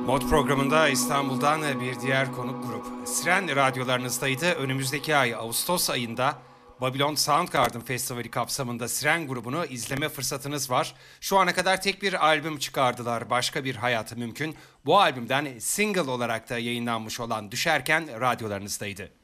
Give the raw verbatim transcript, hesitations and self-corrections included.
Mod programında İstanbul'dan bir diğer konuk grup Siren radyolarınızdaydı. Önümüzdeki ay Ağustos ayında Babylon Soundgarden Festivali kapsamında Siren grubunu izleme fırsatınız var. Şu ana kadar tek bir albüm çıkardılar, Başka Bir Hayat Mümkün. Bu albümden single olarak da yayınlanmış olan Düşerken radyolarınızdaydı.